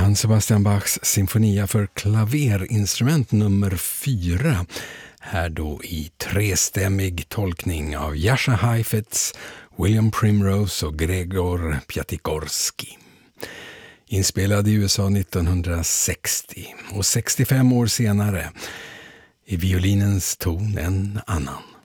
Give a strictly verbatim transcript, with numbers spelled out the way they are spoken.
Johann Sebastian Bachs symfonia för klaverinstrument nummer fyra. Här då i trestämmig tolkning av Jascha Heifetz, William Primrose och Gregor Piatigorsky. Inspelad i U S A nittonhundrasextio och sextiofem år senare är violinens ton en annan.